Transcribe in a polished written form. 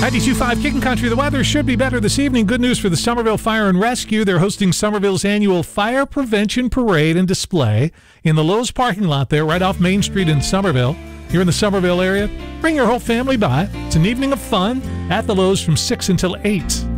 92.5 Kickin' Country. The weather should be better this evening. Good news for the Somerville Fire and Rescue. They're hosting Somerville's annual Fire Prevention Parade and Display in the Lowe's parking lot there, right off Main Street in Somerville. You're in the Somerville area, bring your whole family by. It's an evening of fun at the Lowe's from 6 until 8.